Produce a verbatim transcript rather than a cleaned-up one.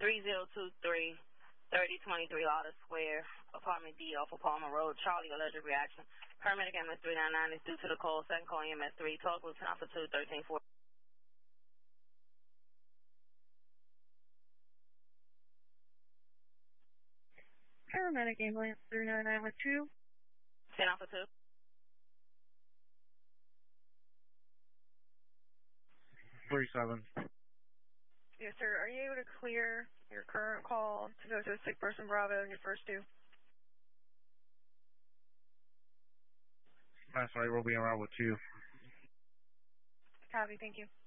three zero two three, thirty twenty-three Lauder Square, apartment D off of Palmer Road, Charlie, allergic reaction. Paramedic M S three ninety-nine is due to the call. Second call E M S three, talk Lieutenant Alpha two, thirteen four. Paramedic ambulance three ninety-nine with two. Ten Alpha two. Three seven. Yes, sir. Are you able to clear your current call to go to a sick person Bravo, your first two? That's right, we'll be around with two. Copy, thank you.